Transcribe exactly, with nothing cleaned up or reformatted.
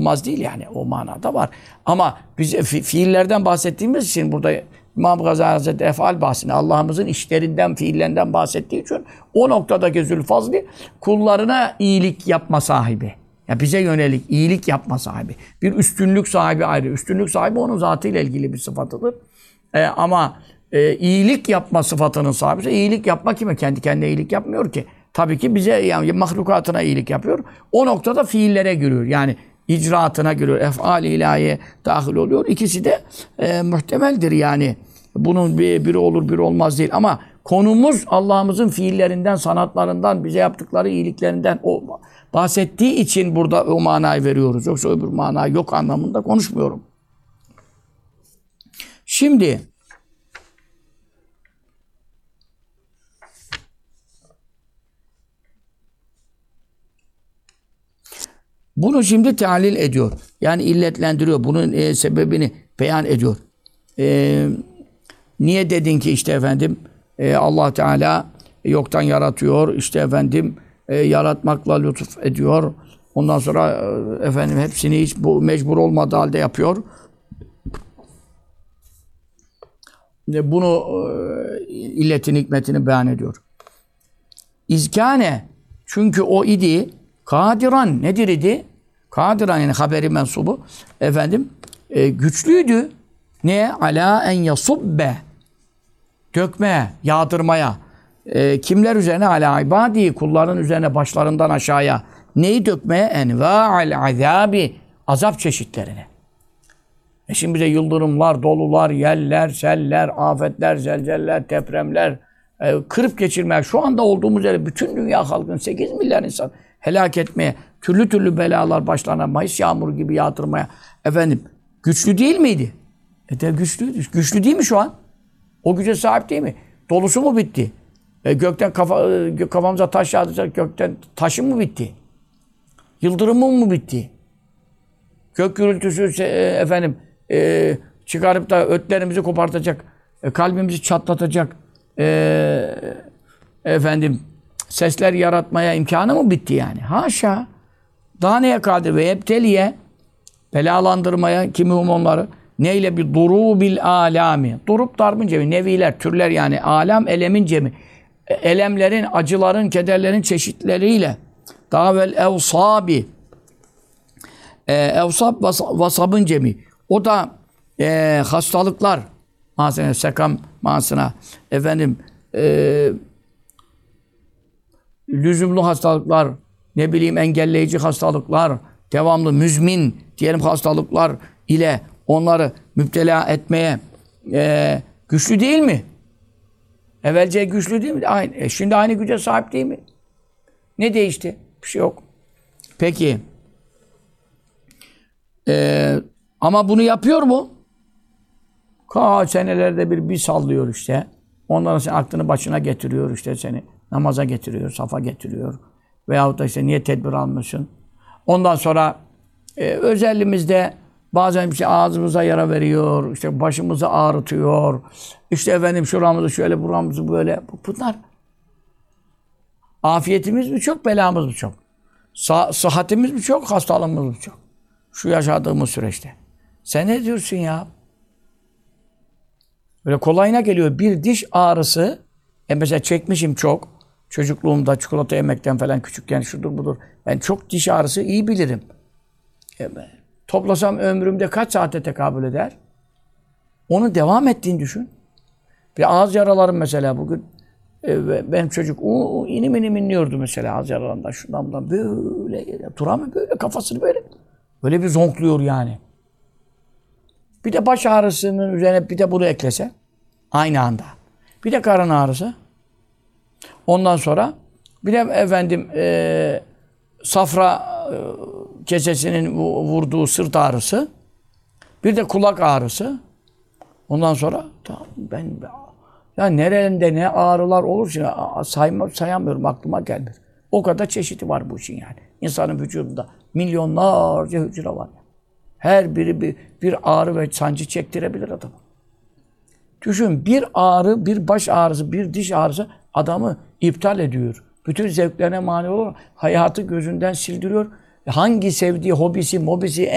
olmaz değil yani. O manada var. Ama biz fi fiillerden bahsettiğimiz için burada İmam Gazali Hazretleri efal bahsini Allah'ımızın işlerinden, fiillerinden bahsettiği için o noktadaki Zülfazli kullarına iyilik yapma sahibi. Ya bize yönelik iyilik yapma sahibi. Bir üstünlük sahibi ayrı. Üstünlük sahibi onun zatıyla ilgili bir sıfatıdır. Ee, ama e, iyilik yapma sıfatının sahibi. İyilik yapma kime? Kendi kendine iyilik yapmıyor ki. Tabii ki bize yani mahlukatına iyilik yapıyor. O noktada fiillere giriyor. Yani icraatına giriyor. Ef'al-i ilahiye dahil oluyor. İkisi de e, muhtemeldir yani. Bunun bir, biri olur biri olmaz değil. Ama konumuz Allah'ımızın fiillerinden, sanatlarından, bize yaptıkları iyiliklerinden o bahsettiği için burada o manayı veriyoruz. Yoksa öbür mana yok anlamında konuşmuyorum. Şimdi bunu şimdi tahlil ediyor. Yani illetlendiriyor. Bunun e, sebebini beyan ediyor. E, niye dedin ki işte efendim e, Allah Teala yoktan yaratıyor. İşte efendim e, yaratmakla lütuf ediyor. Ondan sonra e, efendim hepsini hiç bu mecbur olmadığı halde yapıyor. E, bunu e, illetin hikmetini beyan ediyor. İzkâne çünkü o idi kadiran nedir idi? Kadiran yani haberi mensubu efendim e, güçlüydü. Ne? Ala en yasubbe dökmeye, yağdırmaya. E, kimler üzerine? Ala ibadi kulların üzerine başlarından aşağıya. Neyi dökmeye? Enva'al azabi azap çeşitlerini. E şimdi bize yıldırımlar, dolular, yeller, seller, afetler, zelzeller, depremler, e, kırıp geçirmeye, şu anda olduğumuz yere bütün dünya halkının sekiz milyar insan helak etmeye, türlü türlü belalar başlarına Mayıs yağmuru gibi yağdırmaya. Efendim, güçlü değil miydi? E de güçlüydü. Güçlü değil mi şu an? O güce sahip değil mi? Dolusu mu bitti? E gökten kafa, e, kafamıza taş yağdıracak gökten taşı mı bitti? Yıldırımı mı bitti? Gök gürültüsü e, efendim e, çıkarıp da ötlerimizi kopartacak, e, kalbimizi çatlatacak e, efendim sesler yaratmaya imkanı mı bitti yani? Haşa. Daha neye kadir? Ve ebteliye belalandırmaya kimihum onları neyle bir durubil alami. Durup darbın cemi. Neviler, türler yani. Alam elemin cemi. Elemlerin, acıların, kederlerin çeşitleriyle. Daha vel evsabi. E, evsab vasabın cemi. O da e, hastalıklar manasına, sekam manasına efendim e, lüzumlu hastalıklar, ne bileyim engelleyici hastalıklar, devamlı müzmin diyelim hastalıklar ile onları müptela etmeye e, güçlü değil mi? Evvelce güçlü değil mi? Aynı. E şimdi aynı güce sahip değil mi? Ne değişti? Bir şey yok. Peki. E, ama bunu yapıyor mu? Kaç senelerde bir bir sallıyor işte. Ondan sonra aklını başına getiriyor işte seni. Namaza getiriyor, safa getiriyor. Veyahut da işte niye tedbir almıyorsun? Ondan sonra e, özelliğimizde bazen işte ağzımıza yara veriyor, işte başımızı ağrıtıyor. İşte efendim şuramızı şöyle, buramızı böyle. Bunlar afiyetimiz mi çok, belamız mı çok? Sa sıhhatimiz mi çok, hastalığımız mı çok? Şu yaşadığımız süreçte. Sen ne diyorsun ya? Böyle kolayına geliyor. Bir diş ağrısı, e mesela çekmişim çok. Çocukluğumda çikolata yemekten falan küçükken şudur budur. Ben çok diş ağrısı iyi bilirim. E, toplasam ömrümde kaç saate tekabül eder? Onu devam ettiğini düşün. Bir ağız yaralarım mesela bugün. E, benim çocuk o, inim inim inliyordu mesela ağız yaralarından. Şundan bundan böyle. Duramıyor böyle kafasını böyle. Böyle bir zonkluyor yani. Bir de baş ağrısının üzerine bir de bunu eklese. Aynı anda. Bir de karın ağrısı. Ondan sonra bir de efendim e, safra e, kesesinin vurduğu sırt ağrısı. Bir de kulak ağrısı. Ondan sonra tamam ben ya nerelinde ne ağrılar olur şimdi sayma, sayamıyorum aklıma gelmiyor. O kadar çeşidi var bu işin yani. İnsanın vücudunda milyonlarca hücre var. Her biri bir, bir ağrı ve sancı çektirebilir adamı. Düşün bir ağrı, bir baş ağrısı, bir diş ağrısı adamı iptal ediyor. Bütün zevklerine mani olur. Hayatı gözünden sildiriyor. Hangi sevdiği, hobisi, mobisi,